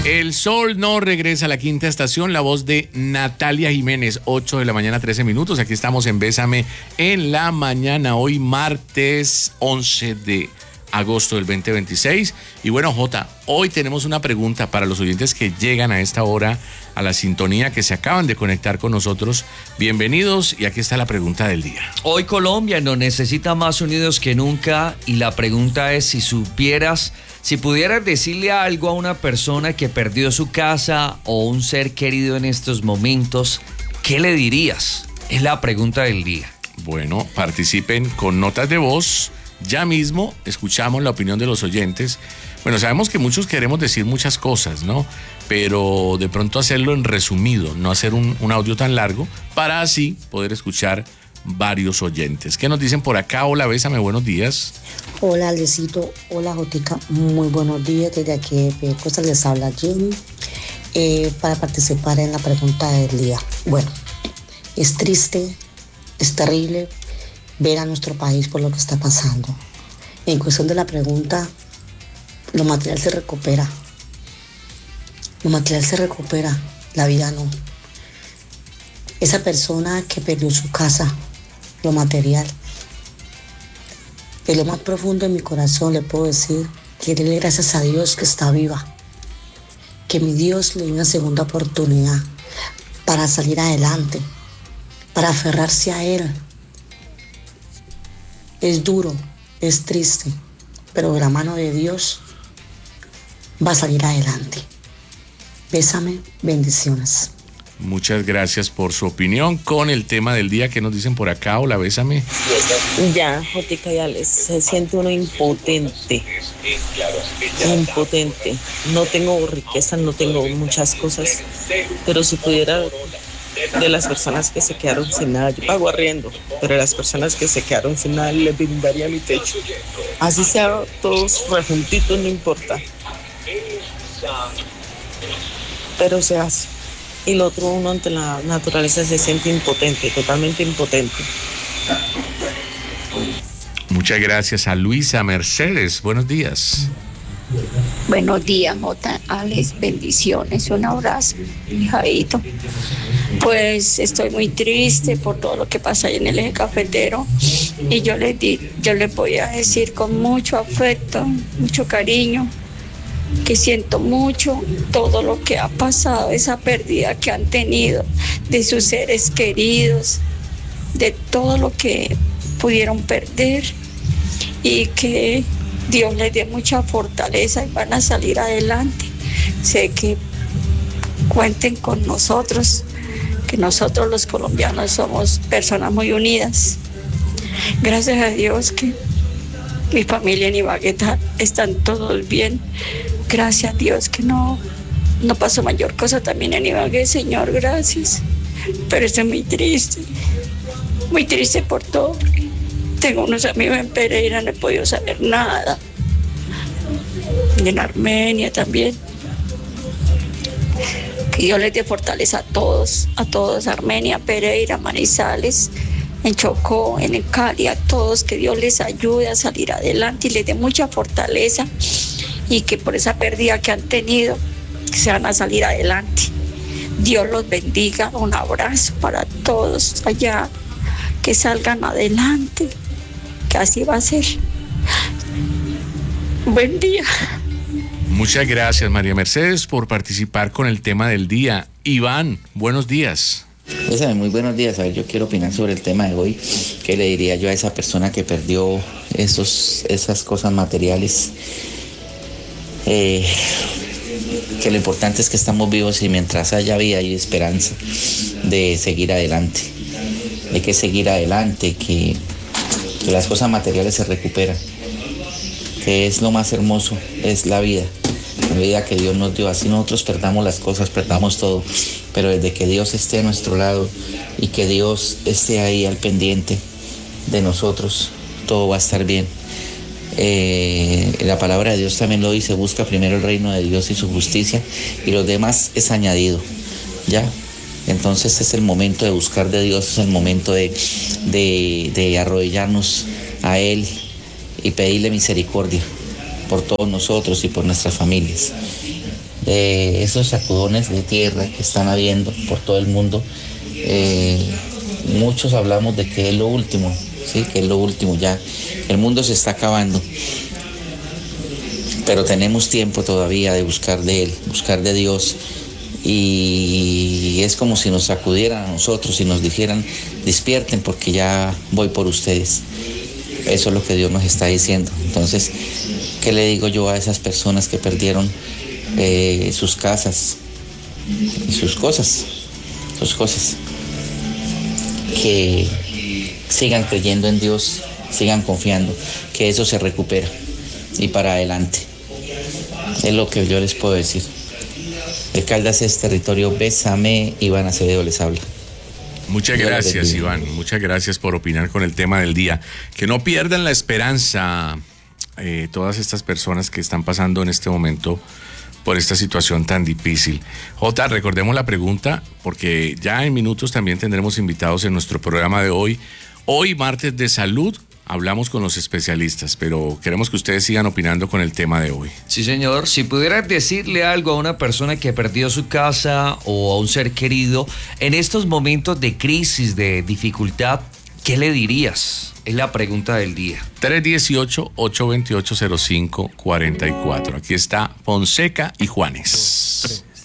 El sol no regresa a la quinta estación, la voz de Natalia Jiménez, 8 de la mañana, 13 minutos. Aquí estamos en Bésame en la mañana, hoy martes 11 de agosto del 2026. Y bueno, Jota, hoy tenemos una pregunta para los oyentes que llegan a esta hora a la sintonía, que se acaban de conectar con nosotros. Bienvenidos, y aquí está la pregunta del día. Hoy Colombia nos necesita más unidos que nunca, y la pregunta es: si pudieras decirle algo a una persona que perdió su casa o un ser querido en estos momentos, ¿qué le dirías? Es la pregunta del día. Bueno, participen con notas de voz. Ya mismo escuchamos la opinión de los oyentes. Bueno, sabemos que muchos queremos decir muchas cosas, ¿no? Pero de pronto hacerlo en resumido, no hacer un audio tan largo, para así poder escuchar varios oyentes. ¿Qué nos dicen por acá? Hola, Bésame, buenos días. Hola, Alecito. Hola, Jotica. Muy buenos días. Desde aquí de Costa les habla Jenny para participar en la pregunta del día. Bueno, es triste, es terrible ver a nuestro país por lo que está pasando. En cuestión de la pregunta, lo material se recupera. Lo material se recupera, la vida no. Esa persona que perdió su casa, lo material, en lo más profundo de mi corazón le puedo decir que dele gracias a Dios que está viva, que mi Dios le dio una segunda oportunidad para salir adelante, para aferrarse a Él. Es duro, es triste, pero de la mano de Dios va a salir adelante. Bésame, bendiciones. Muchas gracias por su opinión con el tema del día. Que nos dicen por acá? Hola, Bésame. Ya, Jotica y Alex, se siente uno impotente. Impotente. No tengo riqueza, no tengo muchas cosas, pero si pudiera, de las personas que se quedaron sin nada, yo pago arriendo, pero las personas que se quedaron sin nada les brindaría mi techo. Así sea todos rejuntitos, no importa. Pero se hace. Y lo otro, uno ante la naturaleza se siente impotente, totalmente impotente. Muchas gracias a Luisa Mercedes. Buenos días. Buenos días, Jota, Alex, bendiciones, un abrazo, mi Javito. Pues estoy muy triste por todo lo que pasa ahí en el eje cafetero, y yo les voy a decir con mucho afecto, mucho cariño, que siento mucho todo lo que ha pasado, esa pérdida que han tenido de sus seres queridos, de todo lo que pudieron perder, y que Dios les dé mucha fortaleza y van a salir adelante. Sé que cuenten con nosotros, que nosotros los colombianos somos personas muy unidas. Gracias a Dios que mi familia en Ibagué están todos bien. Gracias a Dios que no pasó mayor cosa también en Ibagué, Señor, gracias. Pero estoy muy triste por todo. Tengo unos amigos en Pereira, no he podido saber nada. Y en Armenia también. Que Dios les dé fortaleza a todos, Armenia, Pereira, Manizales, en Chocó, en Cali, a todos, que Dios les ayude a salir adelante y les dé mucha fortaleza, y que por esa pérdida que han tenido, que se van a salir adelante. Dios los bendiga, un abrazo para todos allá, que salgan adelante, que así va a ser. Buen día. Muchas gracias, María Mercedes, por participar con el tema del día. Iván, buenos días. Muy buenos días. A ver, yo quiero opinar sobre el tema de hoy. ¿Qué le diría yo a esa persona que perdió esas cosas materiales? Que lo importante es que estamos vivos, y mientras haya vida hay esperanza de seguir adelante. Hay que seguir adelante, que las cosas materiales se recuperan, que es lo más hermoso, es la vida que Dios nos dio. Así nosotros perdamos las cosas, perdamos todo, pero desde que Dios esté a nuestro lado y que Dios esté ahí al pendiente de nosotros, todo va a estar bien. La palabra de Dios también lo dice: busca primero el reino de Dios y su justicia, y lo demás es añadido. ¿Ya? Entonces es el momento de buscar de Dios, es el momento de arrodillarnos a Él y pedirle misericordia por todos nosotros y por nuestras familias. esos sacudones de tierra que están habiendo por todo el mundo. Muchos hablamos de que es lo último, ¿sí? Que es lo último, ya el mundo se está acabando, pero tenemos tiempo todavía de buscar de Él, buscar de Dios, y es como si nos sacudieran a nosotros y nos dijeran: despierten porque ya voy por ustedes. Eso es lo que Dios nos está diciendo. Entonces, ¿qué le digo yo a esas personas que perdieron sus casas y sus cosas? Que sigan creyendo en Dios, sigan confiando, que eso se recupera y para adelante. Es lo que yo les puedo decir. De Caldas es territorio Bésame, Iván Acevedo les habla. Muchas gracias, Iván. Muchas gracias por opinar con el tema del día. Que no pierdan la esperanza todas estas personas que están pasando en este momento por esta situación tan difícil. Jota, recordemos la pregunta, porque ya en minutos también tendremos invitados en nuestro programa de hoy. Hoy, martes de salud, hablamos con los especialistas, pero queremos que ustedes sigan opinando con el tema de hoy. Sí, señor. Si pudieras decirle algo a una persona que perdió su casa o a un ser querido en estos momentos de crisis, de dificultad, ¿qué le dirías? Es la pregunta del día. 318-828-0544. Aquí está Fonseca y Juanes.